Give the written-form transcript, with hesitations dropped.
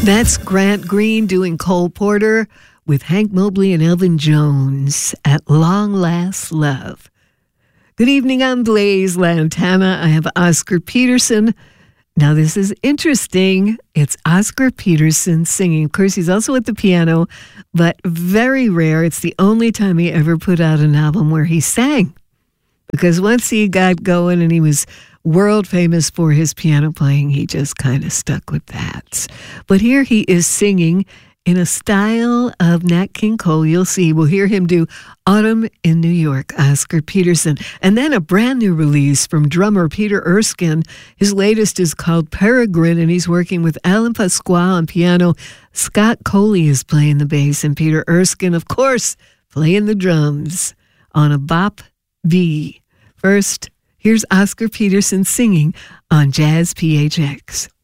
That's Grant Green doing Cole Porter with Hank Mobley and Elvin Jones at Long Last Love. Good evening, I'm Blaze Lantana. I have Oscar Peterson. Now, this is interesting. It's Oscar Peterson singing. Of course, he's also at the piano, but very rare. It's the only time he ever put out an album where he sang. Because once he got going and he was world famous for his piano playing, he just kind of stuck with that. But here he is singing in a style of Nat King Cole. You'll see. We'll hear him do Autumn in New York, Oscar Peterson. And then a brand new release from drummer Peter Erskine. His latest is called Peregrine, and he's working with Alan Pasquale on piano. Scott Coley is playing the bass, and Peter Erskine, of course, playing the drums on a Bop V. First, here's Oscar Peterson singing on Jazz PHX.